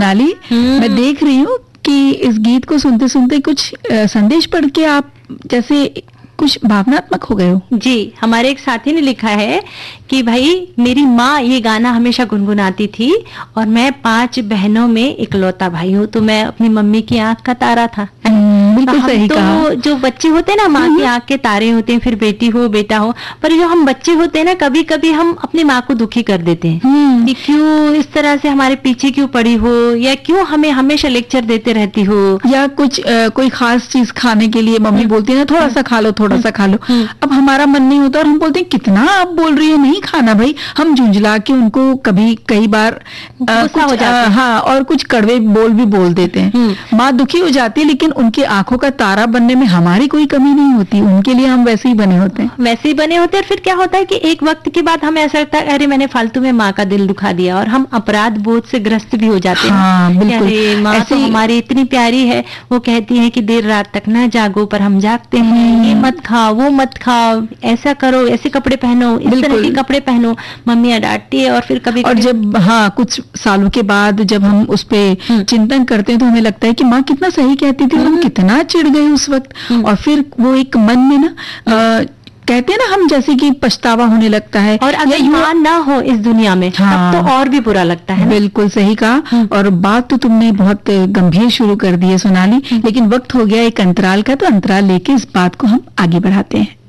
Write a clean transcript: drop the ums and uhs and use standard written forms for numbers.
सोनाली, मैं देख रही हूँ कि इस गीत को सुनते सुनते कुछ संदेश पढ़ के आप जैसे कुछ भावनात्मक हो गए हो। जी, हमारे एक साथी ने लिखा है कि भाई मेरी माँ ये गाना हमेशा गुनगुनाती थी और मैं 5 बहनों में इकलौता भाई हूँ, तो मैं अपनी मम्मी की आंख का तारा था। बिल्कुल सही तो कहा। जो बच्चे होते हैं ना, माँ की आंख के तारे होते हैं, फिर बेटी हो बेटा हो, पर जो हम बच्चे होते हैं ना, कभी कभी हम अपनी माँ को दुखी कर देते हैं कि क्यों इस तरह से हमारे पीछे क्यों पड़ी हो, या क्यों हमें हमेशा लेक्चर देते रहती हो, या कुछ कोई खास चीज खाने के लिए मम्मी बोलती है ना, थोड़ा सा खा लो, थोड़ा सा खा लो। अब हमारा मन नहीं होता और हम बोलते हैं कितना आप बोल रही हो, नहीं खाना भाई। हम झुंझला के उनको कई बार गुस्सा हो जाते हैं। हाँ, और कुछ कड़वे बोल भी बोल देते हैं। माँ दुखी हो जाती है, लेकिन उनकी आंखों का तारा बनने में हमारी कोई कमी नहीं होती, उनके लिए हम वैसे ही बने होते हैं। वैसे ही बने होते हैं। फिर क्या होता है कि एक वक्त के बाद हमें ऐसा लगता है अरे मैंने फालतू में माँ का दिल दुखा दिया, और हम अपराध बोध से ग्रस्त भी हो जाते हैं। हाँ, बिल्कुल। अरे माँ तो हमारी इतनी प्यारी है, वो कहती है कि देर रात तक ना जागो, पर हम जागते हैं। ये मत खाओ, वो मत खाओ, ऐसा करो, ऐसे कपड़े पहनो, इस तरह के कपड़े पहनो, मम्मियाँ डांटती है। और फिर कभी और जब कुछ सालों के बाद जब हम उस पे चिंतन करते हैं तो हमें लगता है कि माँ कितना सही कहती थी और हम कितना चिढ़ गए उस वक्त। और फिर वो एक मन में ना कहते हैं ना, हम जैसे कि पछतावा होने लगता है। और अगर माँ ना हो इस दुनिया में, तब तो और भी बुरा लगता है। बिल्कुल सही कहा। और बात तो तुमने बहुत गंभीर शुरू कर दी है सोनाली, लेकिन वक्त हो गया एक अंतराल का, तो अंतराल लेके इस बात को हम आगे बढ़ाते हैं।